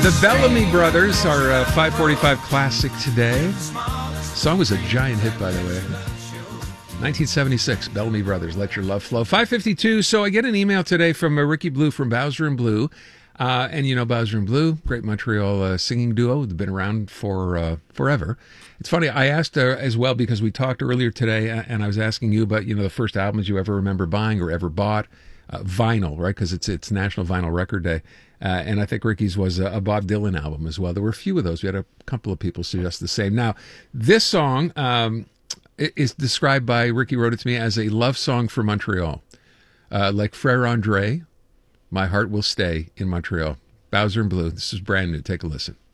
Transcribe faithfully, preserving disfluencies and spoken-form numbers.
The Bellamy Brothers, our uh, five forty-five classic today. The song was a giant hit, by the way. nineteen seventy-six, Bellamy Brothers, Let Your Love Flow. five fifty-two, so I get an email today from uh, Ricky Blue from Bowser and Blue. Uh, and you know Bowser and Blue, great Montreal uh, singing duo. They've been around for uh, forever. It's funny, I asked uh, as well because we talked earlier today, and I was asking you about, you know, the first albums you ever remember buying or ever bought. Uh, vinyl, right? Because it's it's National Vinyl Record Day. Uh, and I think Ricky's was a, a Bob Dylan album as well. There were a few of those. We had a couple of people suggest the same. Now, this song um, is described by, Ricky wrote it to me, as a love song for Montreal. Uh, like Frere Andre, My Heart Will Stay in Montreal. Bowser and Blue. This is brand new. Take a listen.